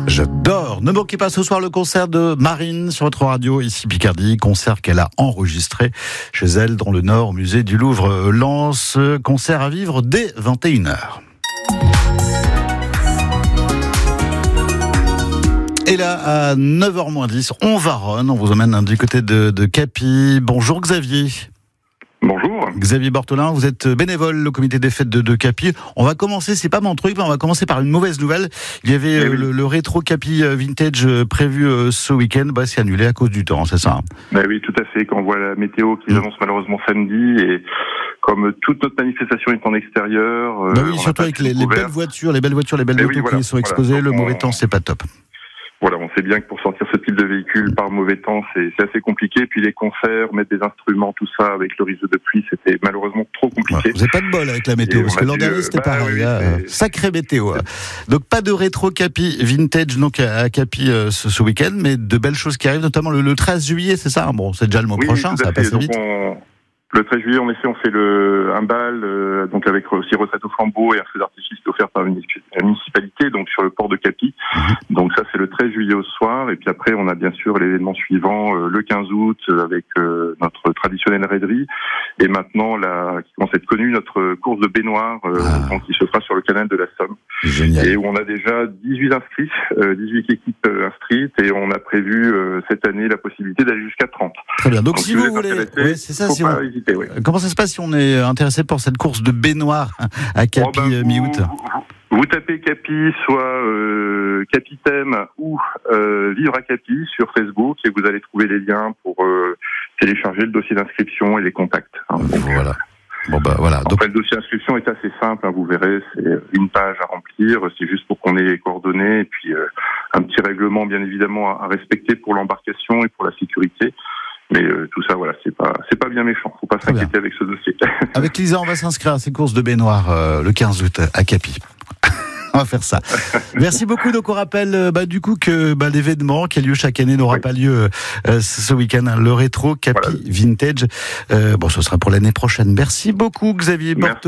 J'adore. Ne manquez pas ce soir le concert de Marine sur votre radio, ici Picardie. Concert qu'elle a enregistré chez elle dans le Nord, au musée du Louvre-Lens. Concert à vivre dès 21h. Et là, à 9h-10, on varonne. On vous emmène du côté de Capi. Bonjour Xavier. Bonjour. Xavier Bortolin, vous êtes bénévole au comité des fêtes de Capi. On va commencer, c'est pas mon truc, mais on va commencer par une mauvaise nouvelle. Il y avait le rétro Capi Vintage prévu ce week-end, c'est annulé à cause du temps, c'est ça? Oui, tout à fait. Quand on voit la météo qui annonce malheureusement samedi, et comme toute notre manifestation est en extérieur... oui, surtout avec les belles voitures, les belles motos qui sont exposées, le mauvais temps, c'est pas top. Voilà, on sait bien que pour sortir ce type de véhicule par mauvais temps, c'est assez compliqué. Puis les concerts, mettre des instruments, tout ça, avec le risque de pluie, c'était malheureusement trop compliqué. Ouais, vous n'avez pas de bol avec la météo, parce que l'an dernier, c'était pareil. Sacrée météo. Donc, pas de rétro Capi Vintage donc à Capi ce week-end, mais de belles choses qui arrivent, notamment le 13 juillet, c'est ça? Bon, c'est déjà le mois prochain, ça va passer vite. Le 13 juillet, en effet, on fait un bal, donc avec aussi recette au flambeau et un feu d'artifice offert par la municipalité, donc sur le port de Capi. Donc ça, c'est le 13 juillet au soir. Et puis après, on a bien sûr l'événement suivant, le 15 août, avec notre traditionnelle raiderie. Et maintenant, qui commence à être connue, notre course de baignoire, donc qui se fera sur le canal de la Somme. Génial. Et où on a déjà 18 inscrits, 18 équipes inscrites, et on a prévu cette année la possibilité d'aller jusqu'à 30. Très bien. Donc si vous voulez, c'est ça. Comment ça se passe si on est intéressé pour cette course de baignoire à Capi mi-août? Vous tapez Capi, soit Capithème ou Vivre à Capi sur Facebook, et vous allez trouver les liens pour télécharger le dossier d'inscription et les contacts. Voilà. Voilà. Donc, le dossier d'inscription est assez simple, vous verrez, c'est une page à remplir, c'est juste pour qu'on ait les coordonnées, et puis un petit règlement bien évidemment à respecter pour l'embarcation et pour la sécurité. Mais tout ça, c'est pas bien méchant. Faut pas s'inquiéter avec ce dossier. Avec Lisa, on va s'inscrire à ces courses de baignoire le 15 août à Capi. On va faire ça. Merci beaucoup. Donc on rappelle du coup que l'événement qui a lieu chaque année n'aura pas lieu ce week-end. Le rétro Capi Vintage. Ce sera pour l'année prochaine. Merci beaucoup Xavier Bortolin.